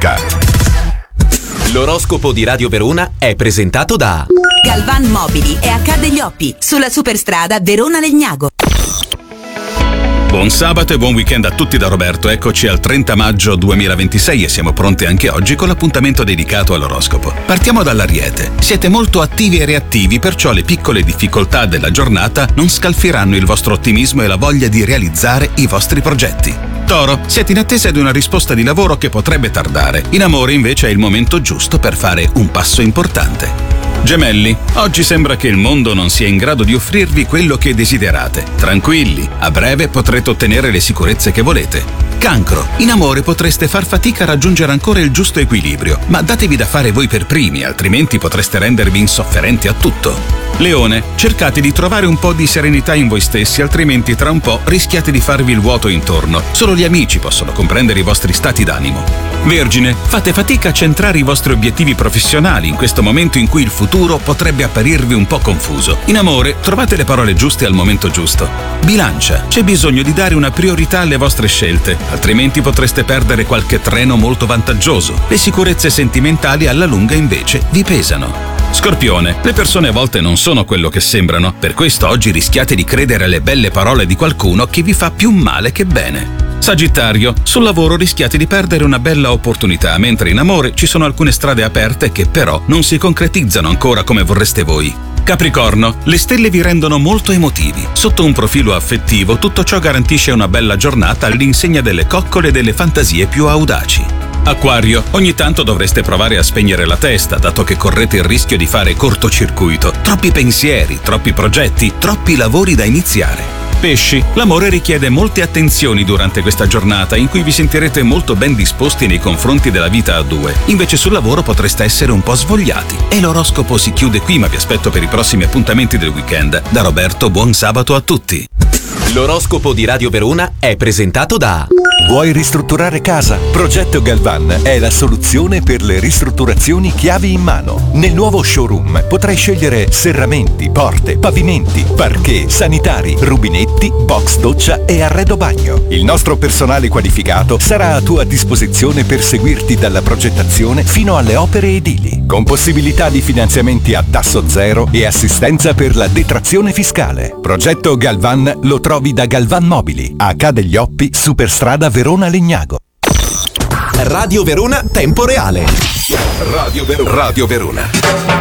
Tedesca. L'oroscopo di Radio Verona è presentato da Galvan Mobili e H degli Oppi, sulla superstrada Verona-Legnago. Buon sabato e buon weekend a tutti da Roberto. Eccoci al 30 maggio 2026 e siamo pronti anche oggi con l'appuntamento dedicato all'oroscopo. Partiamo dall'Ariete. Siete molto attivi e reattivi, perciò le piccole difficoltà della giornata non scalfiranno il vostro ottimismo e la voglia di realizzare i vostri progetti. Toro, siete in attesa di una risposta di lavoro che potrebbe tardare. In amore invece è il momento giusto per fare un passo importante. Gemelli, oggi sembra che il mondo non sia in grado di offrirvi quello che desiderate. Tranquilli, a breve potrete ottenere le sicurezze che volete. Cancro, in amore potreste far fatica a raggiungere ancora il giusto equilibrio, ma datevi da fare voi per primi, altrimenti potreste rendervi insofferenti a tutto. Leone, cercate di trovare un po' di serenità in voi stessi, altrimenti tra un po' rischiate di farvi il vuoto intorno. Solo gli amici possono comprendere i vostri stati d'animo. Vergine, fate fatica a centrare i vostri obiettivi professionali in questo momento in cui il futuro potrebbe apparirvi un po' confuso. In amore, trovate le parole giuste al momento giusto. Bilancia, c'è bisogno di dare una priorità alle vostre scelte, altrimenti potreste perdere qualche treno molto vantaggioso. Le sicurezze sentimentali alla lunga invece vi pesano. Scorpione, le persone a volte non sono quello che sembrano, per questo oggi rischiate di credere alle belle parole di qualcuno che vi fa più male che bene. Sagittario, sul lavoro rischiate di perdere una bella opportunità, mentre in amore ci sono alcune strade aperte che però non si concretizzano ancora come vorreste voi. Capricorno, le stelle vi rendono molto emotivi. Sotto un profilo affettivo, tutto ciò garantisce una bella giornata all'insegna delle coccole e delle fantasie più audaci. Acquario, ogni tanto dovreste provare a spegnere la testa, dato che correte il rischio di fare cortocircuito. Troppi pensieri, troppi progetti, troppi lavori da iniziare. Pesci, l'amore richiede molte attenzioni durante questa giornata in cui vi sentirete molto ben disposti nei confronti della vita a due. Invece sul lavoro potreste essere un po' svogliati. E l'oroscopo si chiude qui, ma vi aspetto per i prossimi appuntamenti del weekend. Da Roberto, buon sabato a tutti. L'oroscopo di Radio Verona è presentato da Vuoi ristrutturare casa? Progetto Galvan è la soluzione per le ristrutturazioni chiavi in mano. Nel nuovo showroom potrai scegliere serramenti, porte, pavimenti, parquet, sanitari, rubinetti, box doccia e arredo bagno. Il nostro personale qualificato sarà a tua disposizione per seguirti dalla progettazione fino alle opere edili, con possibilità di finanziamenti a tasso zero e assistenza per la detrazione fiscale. Progetto Galvan lo trovi da Galvan Mobili, H degli Oppi, superstrada Verona-Legnago. Radio Verona Tempo Reale. Radio Verona.